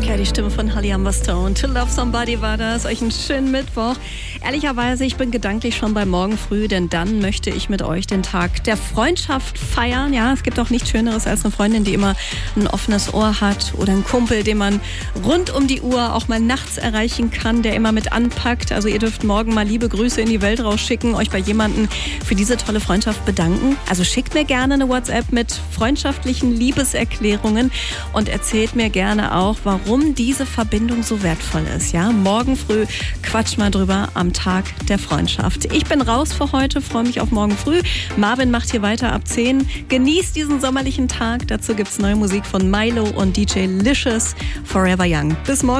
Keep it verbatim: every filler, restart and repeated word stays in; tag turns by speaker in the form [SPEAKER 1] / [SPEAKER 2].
[SPEAKER 1] Ja, die Stimme von Holly Humber Stone. To Love Somebody war das. Euch einen schönen Mittwoch. Ehrlicherweise, ich bin gedanklich schon bei morgen früh, denn dann möchte ich mit euch den Tag der Freundschaft feiern. Ja, es gibt auch nichts Schöneres als eine Freundin, die immer ein offenes Ohr hat oder einen Kumpel, den man rund um die Uhr auch mal nachts erreichen kann, der immer mit anpackt. Also ihr dürft morgen mal liebe Grüße in die Welt rausschicken, euch bei jemandem für diese tolle Freundschaft bedanken. Also schickt mir gerne eine WhatsApp mit freundschaftlichen Liebeserklärungen und erzählt mir gerne auch, warum diese Verbindung so wertvoll ist. Ja, morgen früh quatsch mal drüber am Tag der Freundschaft. Ich bin raus für heute, freue mich auf morgen früh. Marvin macht hier weiter ab zehn. Genießt diesen sommerlichen Tag. Dazu gibt's neue Musik von Milo und D J Licious. Forever Young. Bis morgen.